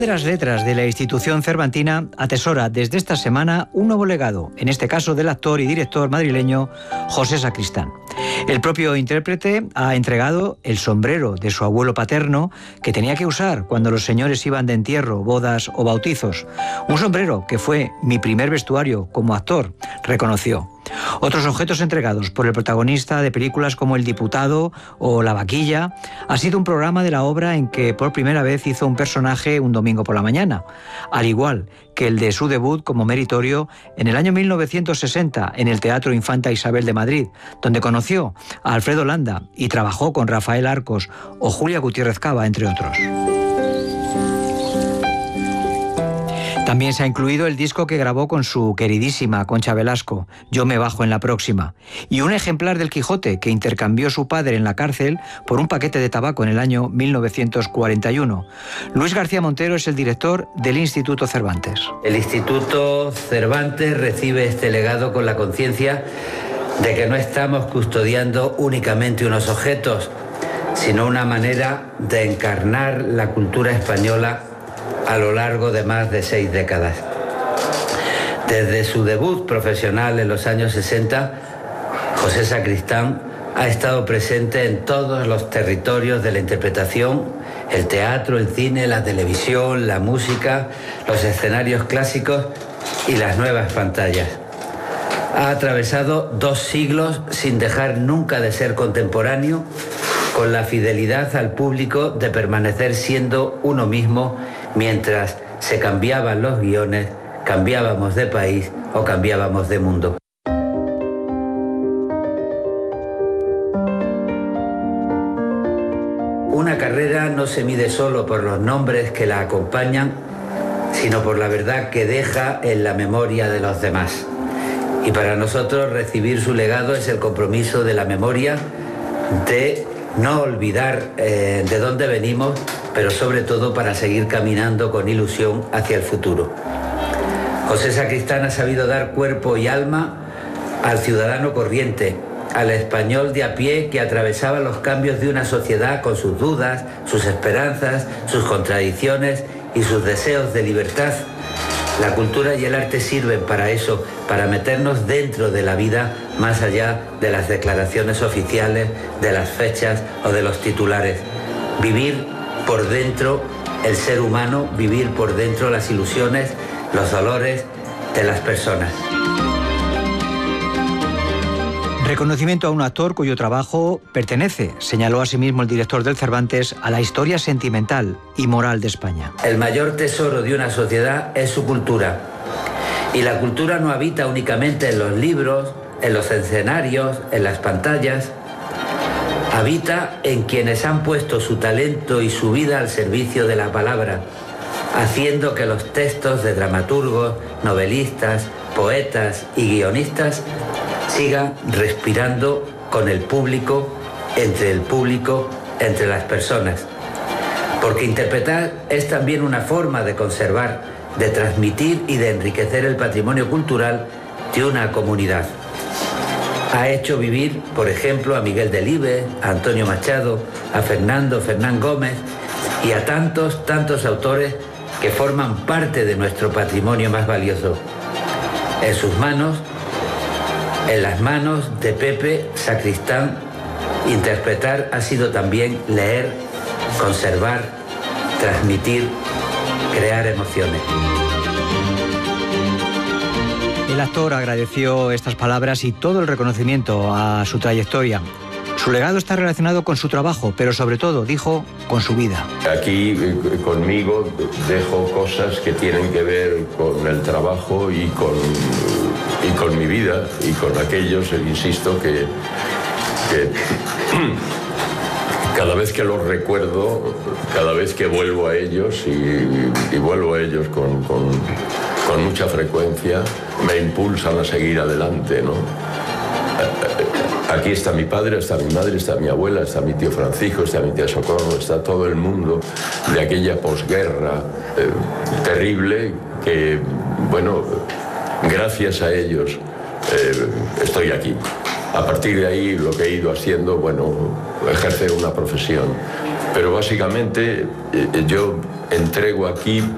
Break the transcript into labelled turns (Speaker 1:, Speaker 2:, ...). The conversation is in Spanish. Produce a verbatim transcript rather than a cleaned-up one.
Speaker 1: De las letras de la institución cervantina atesora desde esta semana un nuevo legado, en este caso del actor y director madrileño José Sacristán. El propio intérprete ha entregado el sombrero de su abuelo paterno que tenía que usar cuando los señores iban de entierro, bodas o bautizos. Un sombrero que fue mi primer vestuario como actor, reconoció. Otros objetos entregados por el protagonista de películas como El Diputado o La Vaquilla ha sido un programa de la obra en que por primera vez hizo un personaje un domingo por la mañana, al igual que el de su debut como meritorio en el año mil novecientos sesenta en el Teatro Infanta Isabel de Madrid, donde conoció a Alfredo Landa y trabajó con Rafael Arcos o Julia Gutiérrez Cava, entre otros. También se ha incluido el disco que grabó con su queridísima Concha Velasco, Yo me bajo en la próxima, y un ejemplar del Quijote que intercambió su padre en la cárcel por un paquete de tabaco en el año mil novecientos cuarenta y uno. Luis García Montero es el director del Instituto Cervantes.
Speaker 2: El Instituto Cervantes recibe este legado con la conciencia de que no estamos custodiando únicamente unos objetos, sino una manera de encarnar la cultura española a lo largo de más de seis décadas. Desde su debut profesional en los años sesenta, José Sacristán ha estado presente en todos los territorios de la interpretación: el teatro, el cine, la televisión, la música, los escenarios clásicos y las nuevas pantallas. Ha atravesado dos siglos sin dejar nunca de ser contemporáneo, con la fidelidad al público de permanecer siendo uno mismo mientras se cambiaban los guiones, cambiábamos de país o cambiábamos de mundo. Una carrera no se mide solo por los nombres que la acompañan, sino por la verdad que deja en la memoria de los demás. Y para nosotros recibir su legado es el compromiso de la memoria, de no olvidar eh, de dónde venimos, pero sobre todo para seguir caminando con ilusión hacia el futuro. José Sacristán ha sabido dar cuerpo y alma al ciudadano corriente, al español de a pie que atravesaba los cambios de una sociedad con sus dudas, sus esperanzas, sus contradicciones y sus deseos de libertad. La cultura y el arte sirven para eso, para meternos dentro de la vida, más allá de las declaraciones oficiales, de las fechas o de los titulares. Vivir por dentro el ser humano, vivir por dentro las ilusiones, los dolores de las personas.
Speaker 1: Reconocimiento a un actor cuyo trabajo pertenece, señaló asimismo el director del Cervantes, a la historia sentimental y moral de España.
Speaker 2: El mayor tesoro de una sociedad es su cultura. Y la cultura no habita únicamente en los libros, en los escenarios, en las pantallas. Habita en quienes han puesto su talento y su vida al servicio de la palabra, haciendo que los textos de dramaturgos, novelistas, poetas y guionistas sigan respirando con el público, entre el público, entre las personas. Porque interpretar es también una forma de conservar, de transmitir y de enriquecer el patrimonio cultural de una comunidad. Ha hecho vivir, por ejemplo, a Miguel Delibes, a Antonio Machado, a Fernando Fernán Gómez y a tantos, tantos autores que forman parte de nuestro patrimonio más valioso. En sus manos, en las manos de Pepe Sacristán, interpretar ha sido también leer, conservar, transmitir, crear emociones.
Speaker 1: El actor agradeció estas palabras y todo el reconocimiento a su trayectoria. Su legado está relacionado con su trabajo, pero sobre todo, dijo, con su vida.
Speaker 3: Aquí conmigo dejo cosas que tienen que ver con el trabajo y con, y con mi vida y con aquellos, insisto, que, que cada vez que los recuerdo, cada vez que vuelvo a ellos y, y vuelvo a ellos con, con, con mucha frecuencia, me impulsan a seguir adelante, ¿no? Aquí está mi padre, está mi madre, está mi abuela, está mi tío Francisco, está mi tía Socorro, está todo el mundo de aquella posguerra eh, terrible que, bueno, gracias a ellos eh, estoy aquí. A partir de ahí lo que he ido haciendo, bueno, ejercer una profesión. Pero básicamente eh, yo entrego aquí